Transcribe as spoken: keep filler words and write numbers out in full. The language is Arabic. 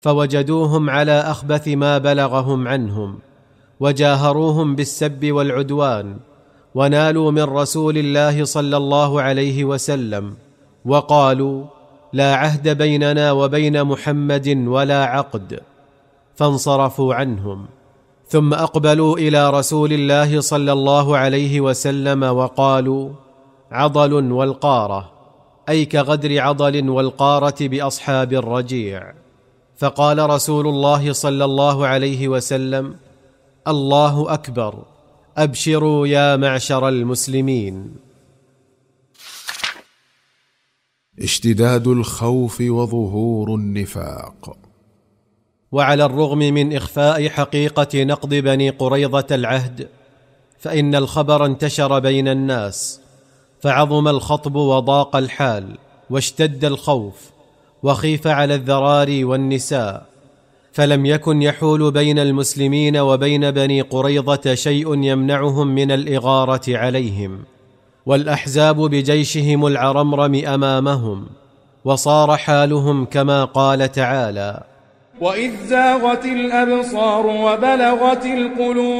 فوجدوهم على أخبث ما بلغهم عنهم، وجاهروهم بالسب والعدوان، ونالوا من رسول الله صلى الله عليه وسلم وقالوا: لا عهد بيننا وبين محمد ولا عقد، فانصرفوا عنهم. ثم أقبلوا إلى رسول الله صلى الله عليه وسلم وقالوا: عضل والقارة، أي كغدر عضل والقارة بأصحاب الرجيع. فقال رسول الله صلى الله عليه وسلم: الله أكبر، أبشروا يا معشر المسلمين. اشتداد الخوف وظهور النفاق. وعلى الرغم من إخفاء حقيقة نقض بني قريظة العهد، فإن الخبر انتشر بين الناس، فعظم الخطب وضاق الحال، واشتد الخوف، وخيف على الذراري والنساء، فلم يكن يحول بين المسلمين وبين بني قريظة شيء يمنعهم من الإغارة عليهم، والأحزاب بجيشهم العرمرم أمامهم، وصار حالهم كما قال تعالى: وإذ زاغت الأبصار وبلغت القلوب